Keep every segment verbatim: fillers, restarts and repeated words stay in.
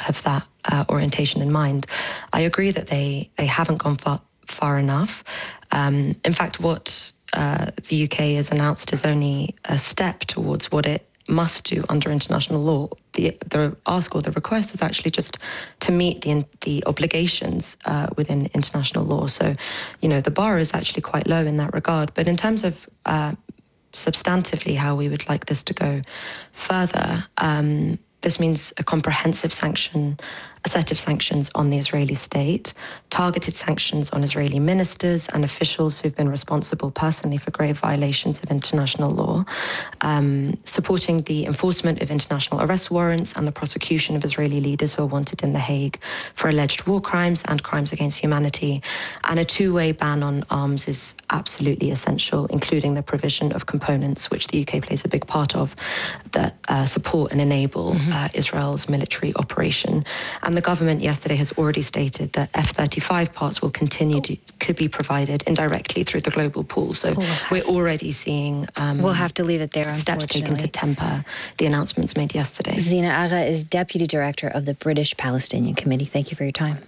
have that uh, orientation in mind. I agree that they, they haven't gone far, far enough. Um, in fact, what uh, the U K has announced is only a step towards what it must do under international law. The the ask or the request is actually just to meet the the obligations uh, within international law. So, you know, the bar is actually quite low in that regard. But in terms of uh, substantively how we would like this to go further, um, this means a comprehensive sanction, a set of sanctions on the Israeli state, targeted sanctions on Israeli ministers and officials who've been responsible personally for grave violations of international law, um, supporting the enforcement of international arrest warrants and the prosecution of Israeli leaders who are wanted in The Hague for alleged war crimes and crimes against humanity. And a two-way ban on arms is absolutely essential, including the provision of components, which the U K plays a big part of, that uh, support and enable mm-hmm. uh, Israel's military operation. And the government yesterday has already stated that F thirty-five parts will continue to could be provided indirectly through the global pool. So we'll we're already seeing um, we'll have to leave it there. Steps taken to temper the announcements made yesterday. Zina Agha is Deputy Director of the British Palestinian Committee. Thank you for your time.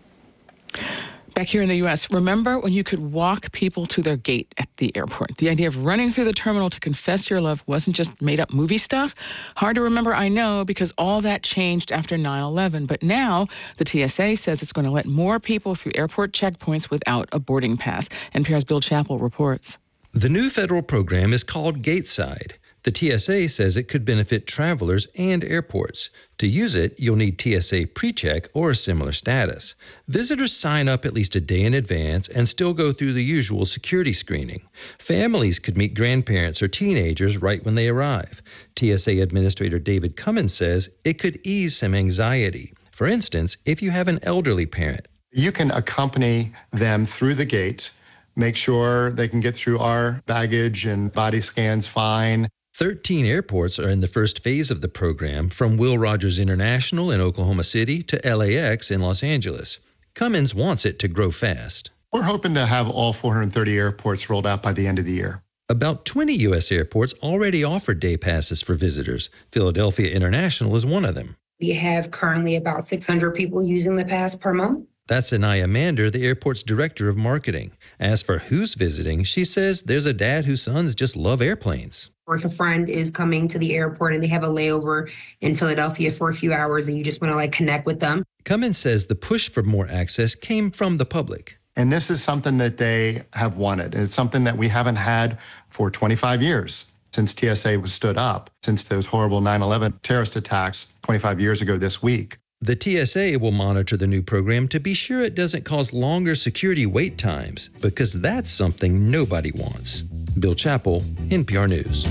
Back here in the U S, remember when you could walk people to their gate at the airport? The idea of running through the terminal to confess your love wasn't just made-up movie stuff. Hard to remember, I know, because all that changed after nine eleven. But now the T S A says it's going to let more people through airport checkpoints without a boarding pass. N P R's Bill Chappell reports. The new federal program is called Gateside. The T S A says it could benefit travelers and airports. To use it, you'll need T S A PreCheck or a similar status. Visitors sign up at least a day in advance and still go through the usual security screening. Families could meet grandparents or teenagers right when they arrive. T S A Administrator David Cummins says it could ease some anxiety. For instance, if you have an elderly parent. You can accompany them through the gate, make sure they can get through our baggage and body scans fine. thirteen airports are in the first phase of the program, from Will Rogers International in Oklahoma City to L A X in Los Angeles. Cummins wants it to grow fast. We're hoping to have all four hundred thirty airports rolled out by the end of the year. About twenty U S airports already offer day passes for visitors. Philadelphia International is one of them. We have currently about six hundred people using the pass per month. That's Anaya Mander, the airport's director of marketing. As for who's visiting, she says there's a dad whose sons just love airplanes. Or if a friend is coming to the airport and they have a layover in Philadelphia for a few hours and you just want to like connect with them. Cummins says the push for more access came from the public. And this is something that they have wanted. And it's something that we haven't had for twenty-five years since T S A was stood up, since those horrible nine eleven terrorist attacks twenty-five years ago this week. The T S A will monitor the new program to be sure it doesn't cause longer security wait times, because that's something nobody wants. Bill Chappell, N P R News.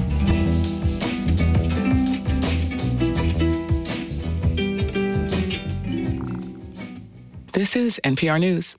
This is N P R News.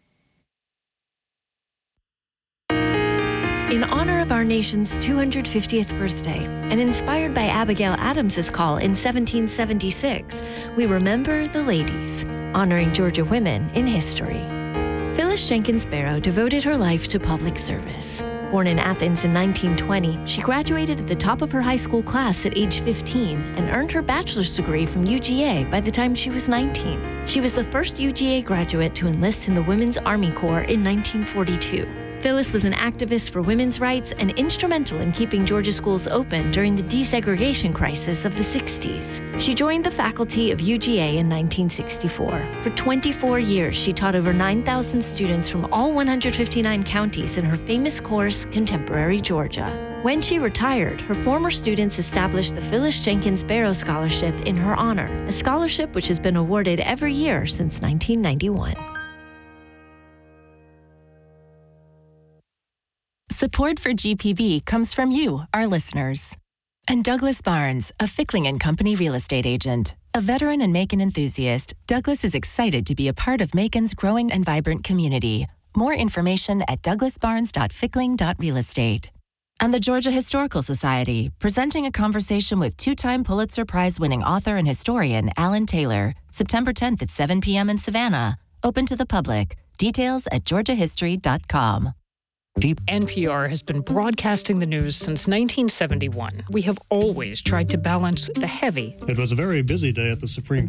In honor of our nation's two hundred fiftieth birthday, and inspired by Abigail Adams's call in seventeen seventy-six, we remember the ladies, honoring Georgia women in history. Phyllis Jenkins Barrow devoted her life to public service. Born in Athens in nineteen twenty, she graduated at the top of her high school class at age fifteen and earned her bachelor's degree from U G A by the time she was nineteen. She was the first U G A graduate to enlist in the Women's Army Corps in nineteen forty-two. Phyllis was an activist for women's rights and instrumental in keeping Georgia schools open during the desegregation crisis of the sixties. She joined the faculty of U G A in nineteen sixty-four. For twenty-four years, she taught over nine thousand students from all one hundred fifty-nine counties in her famous course, Contemporary Georgia. When she retired, her former students established the Phyllis Jenkins Barrow Scholarship in her honor, a scholarship which has been awarded every year since nineteen ninety-one. Support for G P B comes from you, our listeners. And Douglas Barnes, a Fickling and Company real estate agent. A veteran and Macon enthusiast, Douglas is excited to be a part of Macon's growing and vibrant community. More information at douglas barnes dot fickling dot real estate. And the Georgia Historical Society, presenting a conversation with two-time Pulitzer Prize-winning author and historian Alan Taylor, September tenth at seven p.m. in Savannah. Open to the public. Details at georgia history dot com. N P R has been broadcasting the news since nineteen seventy-one. We have always tried to balance the heavy. It was a very busy day at the Supreme